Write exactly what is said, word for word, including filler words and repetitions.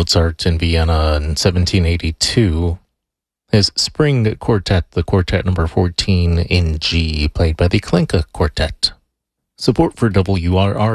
Mozart in Vienna in seventeen eighty-two. His Spring Quartet, the Quartet number fourteen in G, played by the Klenka Quartet. Support for W R R